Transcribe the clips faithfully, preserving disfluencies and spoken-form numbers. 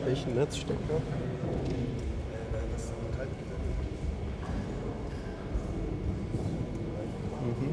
Welchen Netzstecker? Mhm.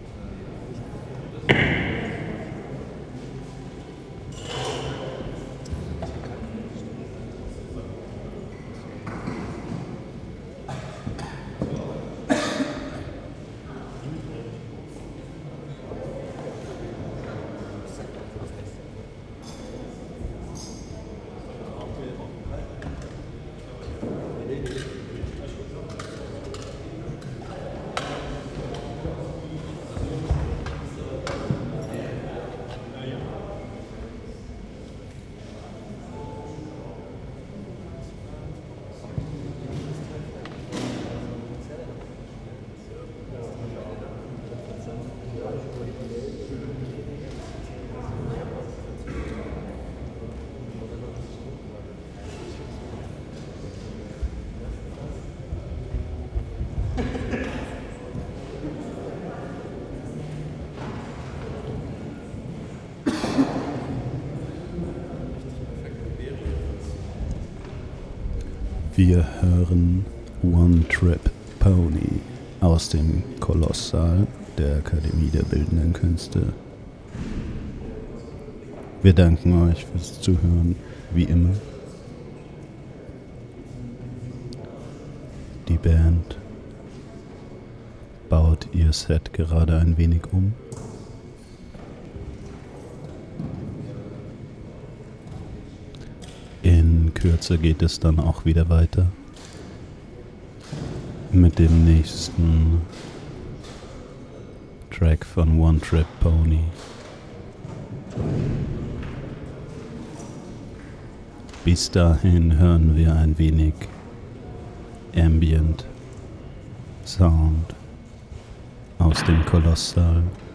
Wir hören One Trip Pony aus dem Kolosssaal der Akademie der Bildenden Künste. Wir danken euch fürs Zuhören, wie immer. Die Band baut ihr Set gerade ein wenig um. In Kürze geht es dann auch wieder weiter mit dem nächsten Track von One Trip Pony. Bis dahin hören wir ein wenig Ambient Sound aus dem Kolosssaal.